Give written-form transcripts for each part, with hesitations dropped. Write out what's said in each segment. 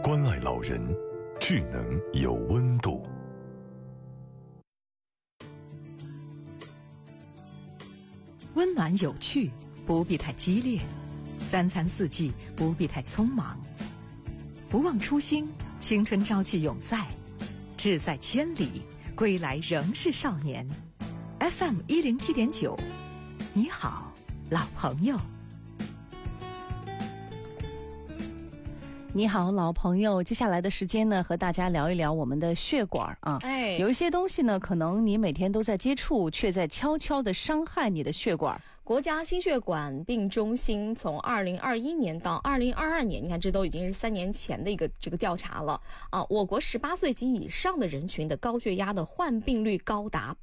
关爱老人，智能有温度。 温暖有趣，不必太激烈；三餐四季，不必太匆忙。不忘初心，青春朝气永在。志在千里，归来仍是少年。FM 107.9，你好，老朋友。 你好，老朋友。接下来的时间呢，和大家聊一聊我们的血管啊。有一些东西呢，可能你每天都在接触，却在悄悄地伤害你的血管。 国家心血管病中心从2021年到2022年，你看这都已经是3年前的这个调查了啊。我国18岁及以上的人群的高血压的患病率高达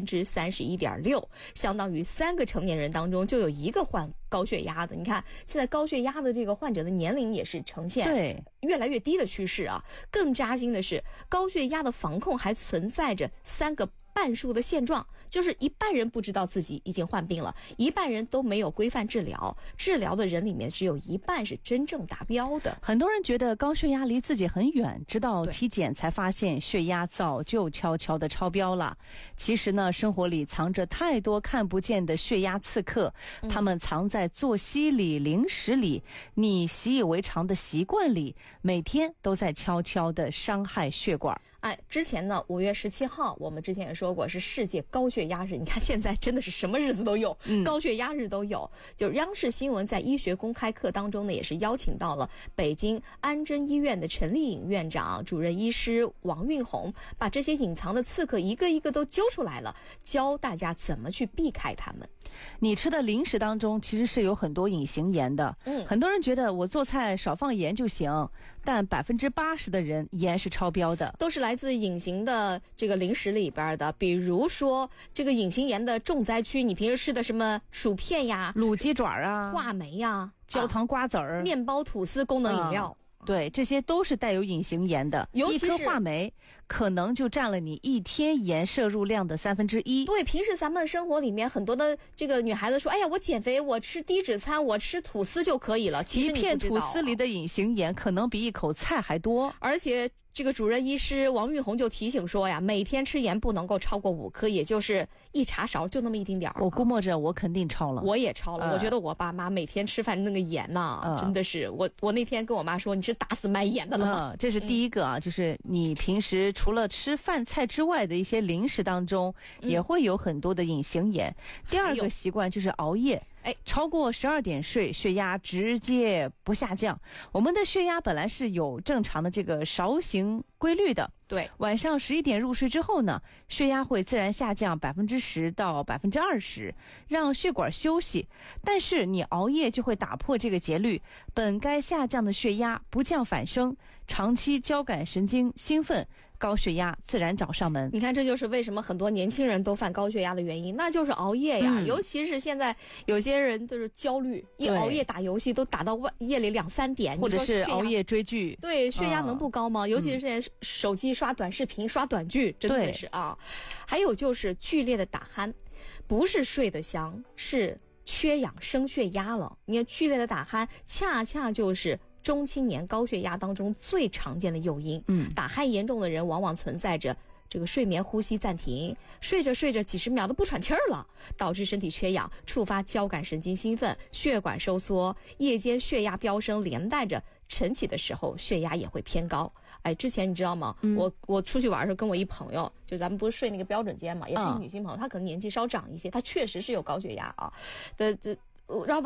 31.6%，相当于3个成年人当中就有1个患高血压的。你看现在高血压的这个患者的年龄也是呈现越来越低的趋势啊。更扎心的是，高血压的防控还存在着3个半数的现状，就是一半人不知道自己已经患病了，一半人都没有规范治疗，治疗的人里面只有一半是真正达标的。 很多人觉得高血压离自己很远，直到体检才发现血压早就悄悄地超标了。其实呢，生活里藏着太多看不见的血压刺客，他们藏在作息里、零食里，你习以为常的习惯里，每天都在悄悄地伤害血管。 之前呢，5月17号，我们之前也说过是世界高血压日。你看现在真的是什么日子都有，高血压日都有。就央视新闻在医学公开课当中呢，也是邀请到了北京安贞医院的陈丽颖院长、主任医师王运红，把这些隐藏的刺客一个一个都揪出来了，教大家怎么去避开他们。 你吃的零食当中其实是有很多隐形盐的。很多人觉得我做菜少放盐就行，但80%的人盐是超标的， 都是来自隐形的这个零食里边的。比如说这个隐形盐的重灾区，你平时吃的什么薯片呀、 卤鸡爪啊、 话梅呀、 焦糖瓜子儿、 面包、吐司、功能饮料。 对，这些都是带有隐形盐的。 尤其是一颗话梅可能就占了你一天盐摄入量的1/3。 对，平时咱们生活里面很多的这个女孩子说，哎呀，我减肥，我吃低脂餐，我吃吐司就可以了。其实你不知道， 一片吐司里的隐形盐可能比一口菜还多。 而且这个主任医师王玉红就提醒说呀，每天吃盐不能够超过5颗，也就是1茶勺，就那么一丁点儿。 我估摸着我肯定超了， 我也超了。我觉得我爸妈每天吃饭那个盐呐，真的是我那天跟我妈说，你是打死卖盐的了吗？ 这是第一个啊，就是你平时除了吃饭菜之外的一些零食当中，也会有很多的隐形盐。第二个习惯就是熬夜。超过12点睡，血压直接不下降。我们的血压本来是有正常的这个勺形规律的， 对， 晚上11点入睡之后呢，血压会自然下降10%到20%，让血管休息。但是你熬夜就会打破这个节律，本该下降的血压不降反升，长期交感神经兴奋，高血压自然找上门。 你看，这就是为什么很多年轻人都犯高血压的原因，那就是熬夜呀。尤其是现在有些人都是焦虑，一熬夜打游戏都打到夜里2、3点， 或者是熬夜追剧。 对，血压能不高吗？尤其是现在手机刷短视频、刷短剧，真的是啊。还有就是剧烈的打鼾，不是睡得香，是缺氧升血压了。你看，剧烈的打鼾恰恰就是中青年高血压当中最常见的诱因。打鼾严重的人往往存在着这个睡眠呼吸暂停，睡着睡着几十秒都不喘气儿了，导致身体缺氧，触发交感神经兴奋，血管收缩，夜间血压飙升，连带着晨起的时候血压也会偏高。之前你知道吗？我出去玩的时候跟我一朋友，就咱们不是睡那个标准间嘛，也是一女性朋友，她可能年纪稍长一些，她确实是有高血压啊然后